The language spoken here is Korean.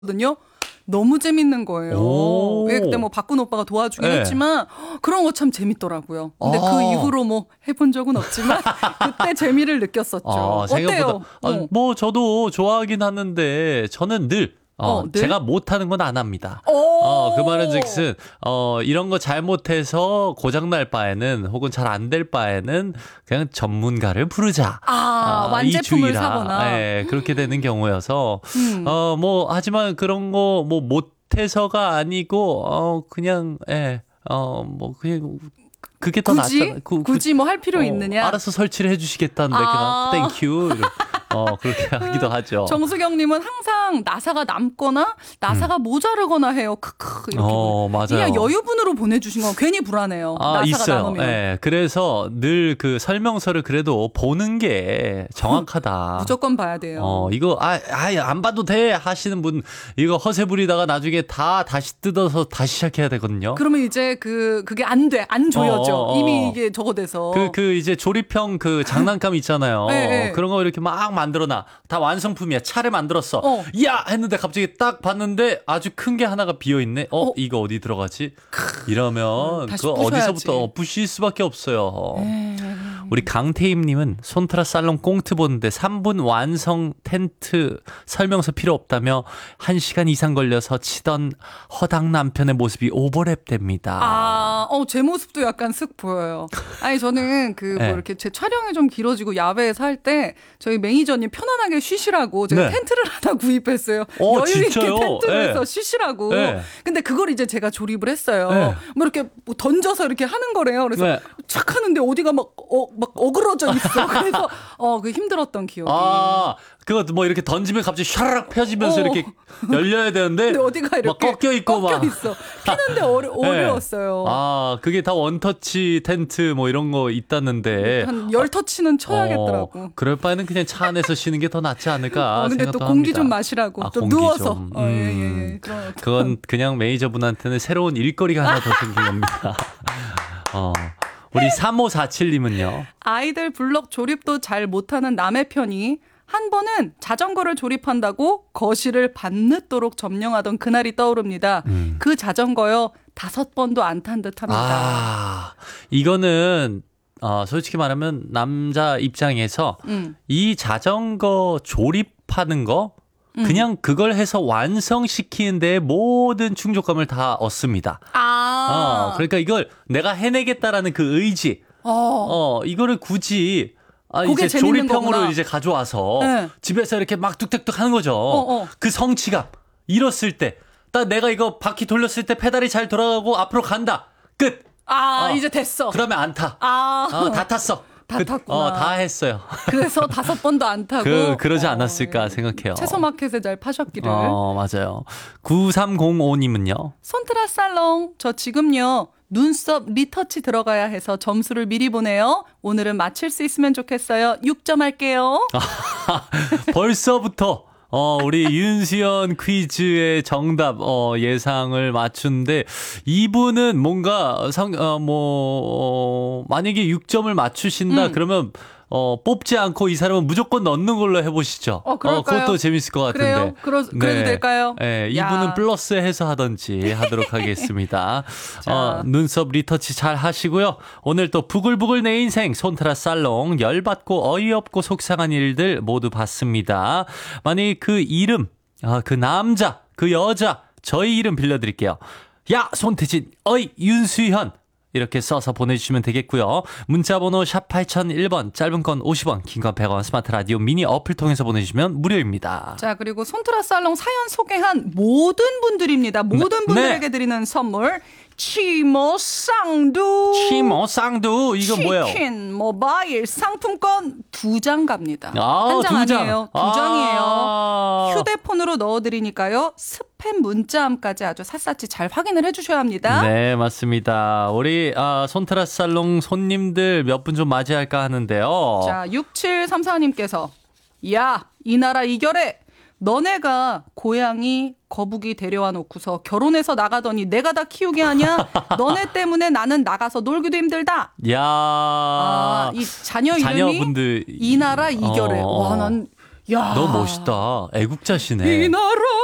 거든요. 너무 재밌는 거예요. 왜 그때 뭐 박군 오빠가 도와주긴 했지만 그런 거 참 재밌더라고요. 근데 그 이후로 뭐 해본 적은 없지만 그때 재미를 느꼈었죠. 어때요? 뭐 저도 좋아하긴 하는데 저는 늘 제가 못하는 건 안 합니다. 그 말은 즉슨, 이런 거 잘못해서 고장날 바에는, 혹은 잘 안 될 바에는, 그냥 전문가를 부르자. 완제품을 사거나. 네, 그렇게 되는 경우여서, 하지만 그런 거, 못해서가 아니고, 그냥, 그냥, 그게 더 낫잖아. 굳이 뭐 할 필요 있느냐? 알아서 설치를 해주시겠다는데, 그냥, 땡큐. 그렇게 하기도 하죠. 정수경님은 항상 나사가 남거나 나사가 모자르거나 해요. 크크 이렇게. 맞아요. 그냥 여유분으로 보내주신 건 괜히 불안해요. 나사가 있어요. 남으면. 네, 그래서 늘 그 설명서를 그래도 보는 게 정확하다. 무조건 봐야 돼요. 이거 안 봐도 돼 하시는 분 이거 허세 부리다가 나중에 다 다시 뜯어서 다시 시작해야 되거든요. 그러면 이제 그게 안 돼. 안 조여져. 이미 이게 저거 돼서. 이제 조립형 그 장난감 있잖아요. 네. 그런 거 이렇게 막 만들어놔. 다 완성품이야. 차를 만들었어. 야! 했는데 갑자기 딱 봤는데 아주 큰 게 하나가 비어있네. 이거 어디 들어가지? 이러면 그거 어디서부터 부실 수밖에 없어요. 우리 강태임님은 손트라 살롱 꽁트 보는데 3분 완성 텐트 설명서 필요 없다며 1시간 이상 걸려서 치던 허당 남편의 모습이 오버랩 됩니다. 제 모습도 약간 쓱 보여요. 아니 저는 이렇게 제 촬영이 좀 길어지고 야외에서 할 때 저희 매니저님 편안하게 쉬시라고 제가 텐트를 하나 구입했어요. 여유 있게 텐트에서 쉬시라고. 근데 그걸 이제 제가 조립을 했어요. 뭐 이렇게 뭐 던져서 이렇게 하는 거래요. 그래서 착 하는데 어디가 막 어그러져 있어. 그래서 그 힘들었던 기억이. 그거 뭐 이렇게 던지면 갑자기 샤라락 펴지면서 이렇게 열려야 되는데 근데 어디가 이렇게 막 꺾여 있고 꺾여 있어. 피는데 어려웠어요. 그게 다 원터치 텐트 뭐 이런 거 있다는데 한 10터치는 쳐야겠더라고. 그럴 바에는 그냥 차 안에서 쉬는 게 더 낫지 않을까 근데 생각도 또 공기 합니다. 좀 마시라고 좀 누워서. 그건 그냥 매니저분한테는 새로운 일거리가 하나 더 생긴 겁니다. 우리 3547님은요. 아이들 블럭 조립도 잘 못하는 남의 편이 한 번은 자전거를 조립한다고 거실을 밤늦도록 점령하던 그날이 떠오릅니다. 그 자전거요 5번도 안 탄 듯합니다. 이거는 솔직히 말하면 남자 입장에서 이 자전거 조립하는 거 그냥 그걸 해서 완성시키는 데 모든 충족감을 다 얻습니다. 그러니까 이걸 내가 해내겠다라는 그 의지. 이거를 굳이 이제 조립형으로 거구나. 이제 가져와서 집에서 이렇게 막 뚝딱뚝 하는 거죠. 그 성취감. 이뤘을 때. 딱 내가 이거 바퀴 돌렸을 때 페달이 잘 돌아가고 앞으로 간다. 끝. 이제 됐어. 그러면 안 타. 다 탔어. 다 탔구나. 다 했어요. 그래서 5번도 안 타고. 그러지 않았을까 생각해요. 채소마켓에 잘 파셨기를. 맞아요. 9305님은요. 손트라 살롱. 저 지금요. 눈썹 리터치 들어가야 해서 점수를 미리 보내요. 오늘은 맞힐 수 있으면 좋겠어요. 6점 할게요. 벌써부터 우리 윤수연 퀴즈의 정답 예상을 맞추는데 이분은 뭔가 만약에 6점을 맞추신다 그러면 뽑지 않고 이 사람은 무조건 넣는 걸로 해보시죠. 그럴까요? 그것도 재밌을 것 같은데. 그래요? 그래도 될까요? 네, 이분은 플러스 해서 하든지 하도록 하겠습니다. 눈썹 리터치 잘 하시고요. 오늘 또 부글부글 내 인생 손트라 살롱 열받고 어이없고 속상한 일들 모두 봤습니다. 만약 그 이름, 그 남자, 그 여자 저희 이름 빌려드릴게요. 야 손태진, 어이 윤수현. 이렇게 써서 보내주시면 되겠고요. 문자번호 샵 8001번, 짧은 건 50원, 긴 건 100원, 스마트 라디오 미니 어플 통해서 보내주시면 무료입니다. 자, 그리고 손트라 살롱 사연 소개한 모든 분들입니다. 모든 분들에게 드리는 선물. 치모 쌍두. 이건 뭐예요? 치킨 모바일 상품권 2장 갑니다. 한 장 2장. 아니에요. 2장이에요. 휴대폰으로 넣어드리니까요. 스팸 문자함까지 아주 샅샅이 잘 확인을 해주셔야 합니다. 네, 맞습니다. 우리 손트라 살롱 손님들 몇 분 좀 맞이할까 하는데요. 자, 6734님께서 야, 이 나라 이결해. 너네가 고양이 거북이 데려와 놓고서 결혼해서 나가더니 내가 다 키우게 하냐? 너네 때문에 나는 나가서 놀기도 힘들다. 야, 이 자녀분들 이 나라 이결해. 와, 난 야, 너무 멋있다. 애국자시네. 이 나라